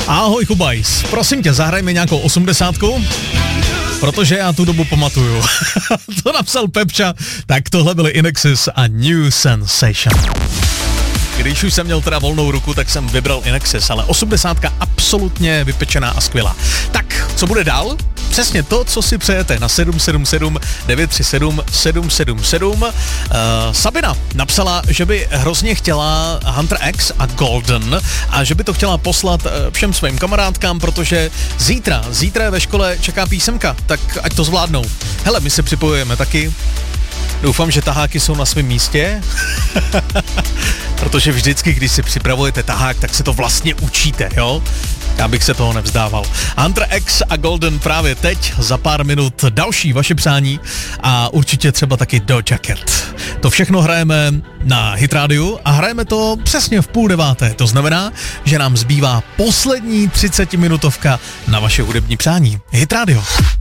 Ahoj Kubajs, prosím tě, zahraj mi nějakou 80, protože já tu dobu pamatuju. To napsal Pepča, tak tohle byly Inexis a New Sensation. Když už jsem měl teda volnou ruku, tak jsem vybral Inexis, ale 80 absolutně vypečená a skvělá. Tak, co bude dál? Přesně to, co si přejete na 777 937 777. Sabina napsala, že by hrozně chtěla Hunter X a Golden a že by to chtěla poslat všem svým kamarádkám, protože zítra ve škole čeká písemka, tak ať to zvládnou. Hele, my se připojujeme taky. Doufám, že taháky jsou na svém místě, protože vždycky, když si připravujete tahák, tak se to vlastně učíte, jo? Já bych se toho nevzdával. Hunter X a Golden právě teď, za pár minut další vaše přání a určitě třeba taky Doja Cat. To všechno hrajeme na Hit Radio a hrajeme to přesně v 8:30. To znamená, že nám zbývá poslední 30-minutovka na vaše hudební přání. Hit Radio.